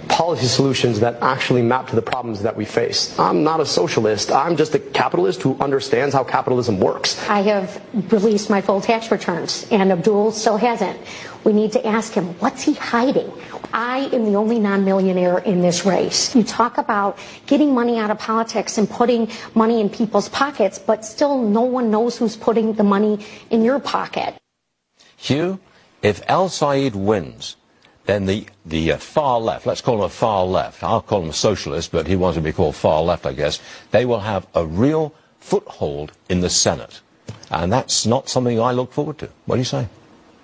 S15: policy solutions that actually map to the problems that we face. I'm not a socialist. I'm just a capitalist who understands how capitalism works.
S1: I have released my full tax returns, and Abdul still hasn't. We need to ask him, what's he hiding? I am the only non-millionaire in this race. You talk about getting money out of politics and putting money in people's pockets, but still no one knows who's putting the money in your pocket.
S14: Hugh, if El Sayed wins, then the, the uh, far left, let's call him a far left, I'll call him a socialist, but he wants to be called far left, I guess, they will have a real foothold in the Senate. And that's not something I look forward to. What do you say?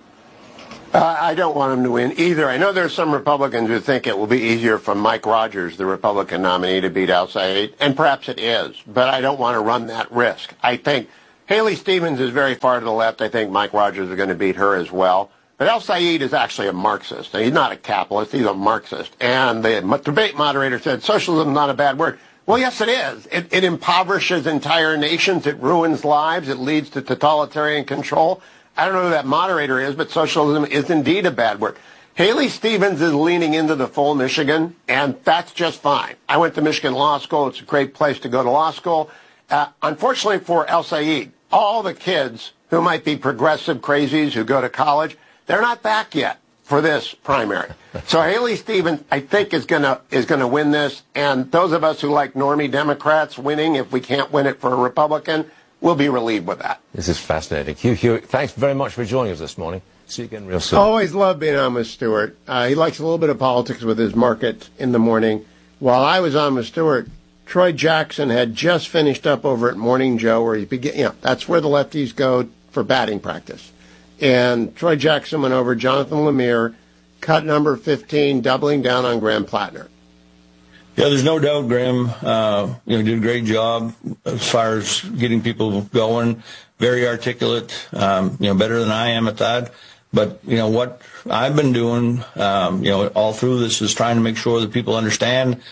S2: Uh, I don't want him to win either. I know there's some Republicans who think it will be easier for Mike Rogers, the Republican nominee, to beat El Sayed, and perhaps it is, but I don't want to run that risk. I think Haley Stevens is very far to the left. I think Mike Rogers is going to beat her as well. But El Sayed is actually a Marxist. He's not a capitalist. He's a Marxist. And the debate moderator said socialism is not a bad word. Well, yes, it is. It, it impoverishes entire nations. It ruins lives. It leads to totalitarian control. I don't know who that moderator is, but socialism is indeed a bad word. Haley Stevens is leaning into the full Michigan, and that's just fine. I went to Michigan Law School. It's a great place to go to law school. Uh, unfortunately for El Sayed, all the kids who might be progressive crazies who go to college, they're not back yet for this primary. So Haley Stevens, I think, is going to is going to win this. And those of us who like normie Democrats winning, if we can't win it for a Republican, we'll be relieved with that.
S14: This is fascinating. Hugh Hewitt, thanks very much for joining us this morning. See you again real soon.
S2: Always love being on with Stuart. Uh, he likes a little bit of politics with his market in the morning. While I was on with Stuart, Troy Jackson had just finished up over at Morning Joe, where he began. You know, that's where the lefties go for batting practice. And Troy Jackson went over Jonathan Lemire, cut number fifteen, doubling down on Graham Plattner.
S5: Yeah, there's no doubt Graham, uh, you know, did a great job as far as getting people going. Very articulate, um, you know, better than I am at that. But, you know, what I've been doing, um, you know, all through this is trying to make sure that people understand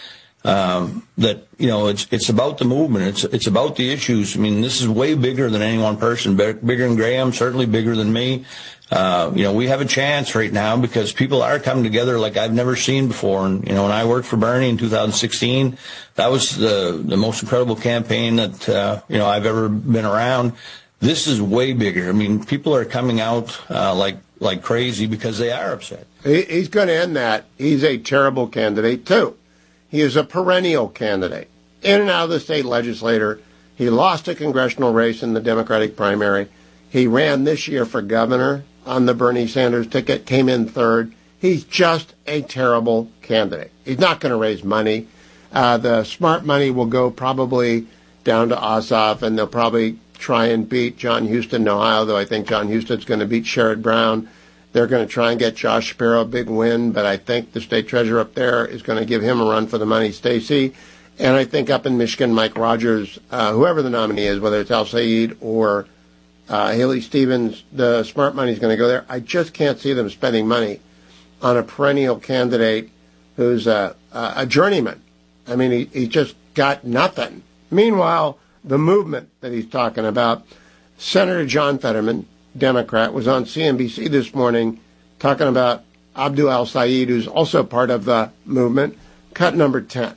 S5: um, that, you know, it's it's about the movement. It's it's about the issues. I mean, this is way bigger than any one person. Bigger than Graham, certainly bigger than me. Uh, you know, we have a chance right now because people are coming together like I've never seen before. And, you know, when I worked for Bernie in two thousand sixteen, that was the, the most incredible campaign that, uh, you know, I've ever been around. This is way bigger. I mean, people are coming out, uh, like, like crazy because they are upset.
S2: He, he's going to end that. He's a terrible candidate, too. He is a perennial candidate. In and out of the state legislature. He lost a congressional race in the Democratic primary. He ran this year for governor on the Bernie Sanders ticket, came in third. He's just a terrible candidate. He's not going to raise money. Uh, the smart money will go probably down to Ossoff, and they'll probably try and beat John Huston in Ohio, though I think John Huston's going to beat Sherrod Brown. They're going to try and get Josh Shapiro a big win, but I think the state treasurer up there is going to give him a run for the money, Stacey. And I think up in Michigan, Mike Rogers, uh, whoever the nominee is, whether it's El Sayed or Uh, Haley Stevens, the smart money is going to go there. I just can't see them spending money on a perennial candidate who's a, a journeyman. I mean, he, he just got nothing. Meanwhile, the movement that he's talking about, Senator John Fetterman, Democrat, was on C N B C this morning talking about Abdul El Sayed, who's also part of the movement, cut number ten.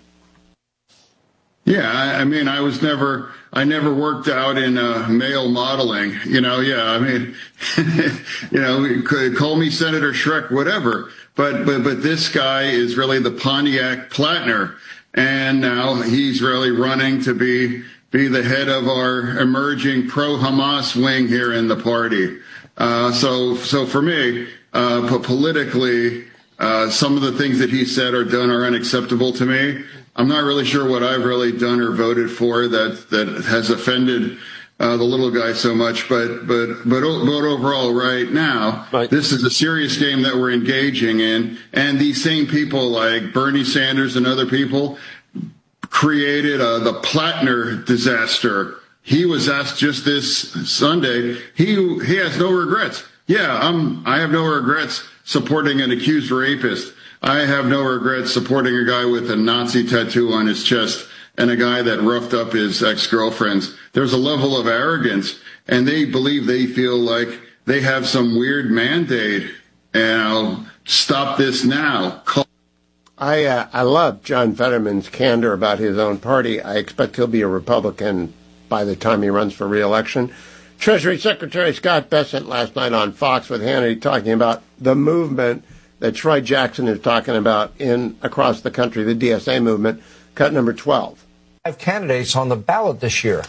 S8: Yeah, I, I mean, I was never, I never worked out in uh, male modeling, you know, yeah, I mean, you know, call me Senator Shrek, whatever, but, but, but this guy is really the Pontiac Plattner, and now he's really running to be, be the head of our emerging pro-Hamas wing here in the party. Uh, so, so for me, uh, politically, uh, some of the things that he said or done are unacceptable to me. I'm not really sure what I've really done or voted for that, that has offended uh, the little guy so much, but but but, but overall, right now, right. This is a serious game that we're engaging in, and these same people like Bernie Sanders and other people created uh, the Plattner disaster. He was asked just this Sunday. He he has no regrets. Yeah, I'm. I have no regrets supporting an accused rapist. I have no regrets supporting a guy with a Nazi tattoo on his chest and a guy that roughed up his ex-girlfriends. There's a level of arrogance, and they believe they feel like they have some weird mandate, and I'll stop this now. Call-
S2: I uh, I love John Fetterman's candor about his own party. I expect he'll be a Republican by the time he runs for re-election. Treasury Secretary Scott Bessent last night on Fox with Hannity talking about the movement that Troy Jackson is talking about in across the country, the D S A movement, cut number twelve.
S7: Five candidates on the ballot this year.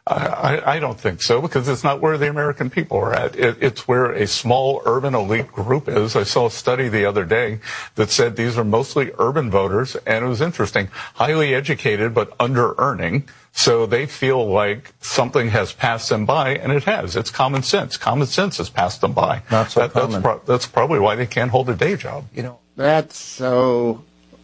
S9: I, I don't think so, because it's not where the American people are at. It, it's where a small urban elite group is. I saw a study the other day that said these are mostly urban voters, and it was interesting, highly educated but under-earning. So they feel like something has passed them by, and it has. It's common sense. Common sense has passed them by.
S7: Not so
S9: that,
S7: common.
S9: That's, pro- that's probably why they can't hold a day job.
S7: You know,
S2: that's so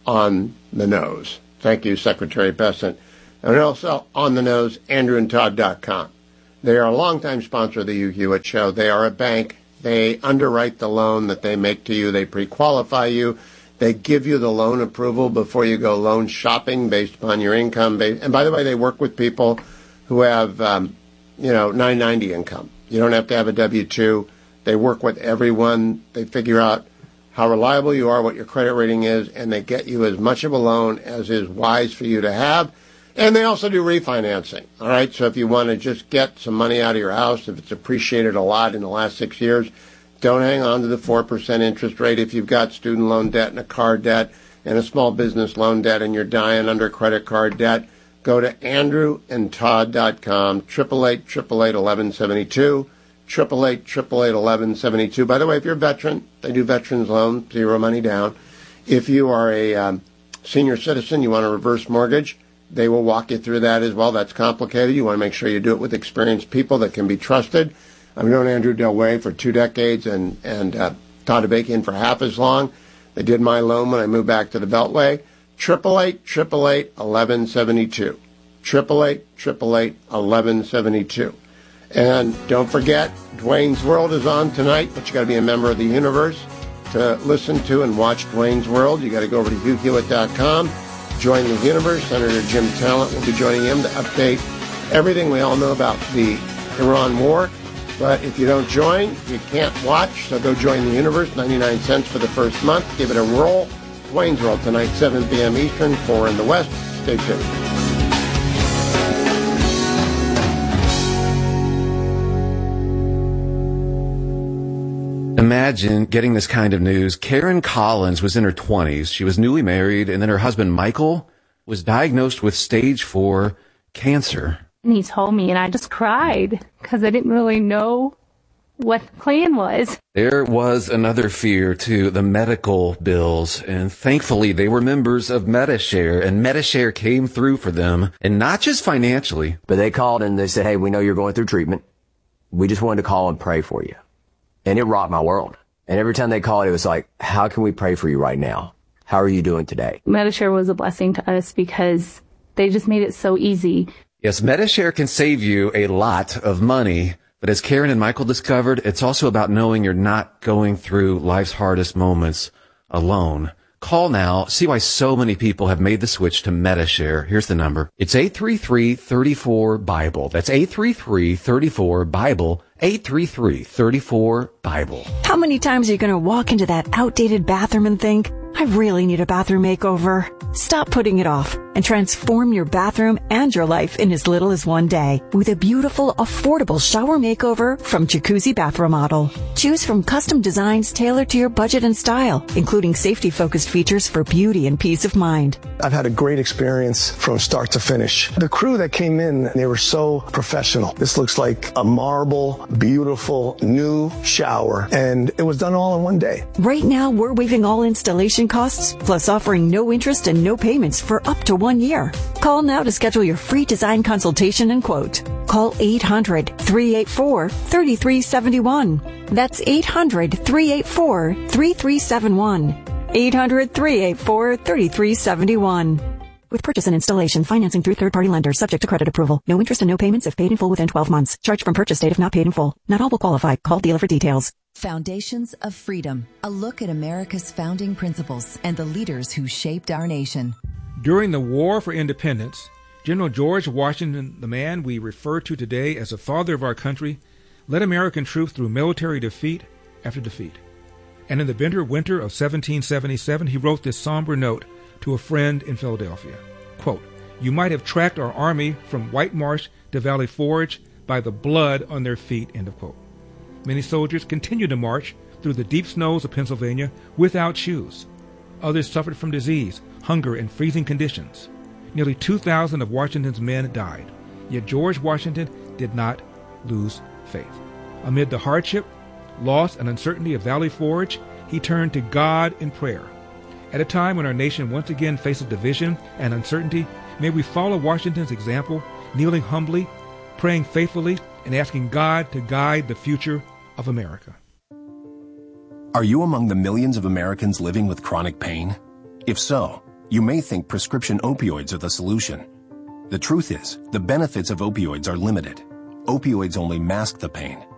S2: on the nose. Thank you, Secretary Bessent. And also on the nose, andrew and todd dot com. They are a longtime sponsor of the Hugh Hewitt Show. They are a bank. They underwrite the loan that they make to you. They pre-qualify you. They give you the loan approval before you go loan shopping based upon your income. And by the way, they work with people who have, um, you know, nine ninety income. You don't have to have a W two. They work with everyone. They figure out how reliable you are, what your credit rating is, and they get you as much of a loan as is wise for you to have. And they also do refinancing, all right? So if you want to just get some money out of your house, if it's appreciated a lot in the last six years, don't hang on to the four percent interest rate. If you've got student loan debt and a car debt and a small business loan debt and you're dying under credit card debt, go to andrew and todd dot com, eight eight eight, eight eight eight, eleven seventy-two, eight eight eight, eight eight eight, eleven seventy-two. By the way, if you're a veteran, they do veterans loan, zero money down. If you are a um, senior citizen, you want a reverse mortgage, they will walk you through that as well. That's complicated. You want to make sure you do it with experienced people that can be trusted. I've known Andrew Del Way for two decades and, and uh, Todd Abakian for half as long. They did my loan when I moved back to the Beltway. eight eight eight, eight eight eight, eleven seventy-two. eight eight eight, eight eight eight, eleven seventy-two. And don't forget, Dwayne's World is on tonight, but you got to be a member of the universe to listen to and watch Dwayne's World. You got to go over to hugh hewitt dot com. Join the universe. Senator Jim Talent will be joining him to update everything we all know about the Iran war. But if you don't join, you can't watch. So go join the universe. ninety-nine cents for the first month. Give it a roll. Dwayne's World tonight, seven p.m. Eastern, four in the West. Stay tuned.
S10: Imagine getting this kind of news. Karen Collins was in her twenties. She was newly married, and then her husband, Michael, was diagnosed with stage four cancer.
S11: And he told me, and I just cried because I didn't really know what the plan was.
S10: There was another fear, too, the medical bills, and thankfully they were members of Medi-Share, and Medi-Share came through for them, and not just financially.
S16: But they called and they said, hey, we know you're going through treatment. We just wanted to call and pray for you. And it rocked my world. And every time they called, it was like, how can we pray for you right now? How are you doing today?
S11: Medi-Share was a blessing to us because they just made it so easy.
S10: Yes, Medi-Share can save you a lot of money. But as Karen and Michael discovered, it's also about knowing you're not going through life's hardest moments alone. Call now. See why so many people have made the switch to Medi-Share. Here's the number. It's eight three three, three four, Bible. That's eight three three, three four, Bible. eight three three, three four, Bible.
S27: How many times are you going to walk into that outdated bathroom and think, I really need a bathroom makeover? Stop putting it off and transform your bathroom and your life in as little as one day with a beautiful, affordable shower makeover from Jacuzzi Bath Remodel. Choose from custom designs tailored to your budget and style, including safety-focused features for beauty and peace of mind.
S17: I've had a great experience from start to finish. The crew that came in, they were so professional. This looks like a marble, beautiful, new shower, and it was done all in one day.
S27: Right now, we're waiving all installation costs, plus offering no interest and no payments for up to one year. Call now to schedule your free design consultation and quote. Call eight hundred, three eight four, three three seven one. That's eight hundred, three eight four, three three seven one. eight hundred, three eight four, three three seven one. With purchase and installation, financing through third-party lenders, subject to credit approval. No interest and no payments if paid in full within twelve months. Charged from purchase date if not paid in full. Not all will qualify. Call dealer for details.
S18: Foundations of Freedom. A look at America's founding principles and the leaders who shaped our nation.
S19: During the War for Independence, General George Washington, the man we refer to today as the father of our country, led American troops through military defeat after defeat. And in the bitter winter of seventeen seventy-seven, he wrote this somber note to a friend in Philadelphia. Quote, "You might have tracked our army from White Marsh to Valley Forge by the blood on their feet," end of quote. Many soldiers continued to march through the deep snows of Pennsylvania without shoes. Others suffered from disease, hunger, and freezing conditions. Nearly two thousand of Washington's men died, yet George Washington did not lose faith. Amid the hardship, loss, and uncertainty of Valley Forge, he turned to God in prayer. At a time when our nation once again faces division and uncertainty, may we follow Washington's example, kneeling humbly, praying faithfully, and asking God to guide the future of America.
S3: Are you among the millions of Americans living with chronic pain? If so, you may think prescription opioids are the solution. The truth is, the benefits of opioids are limited. Opioids only mask the pain.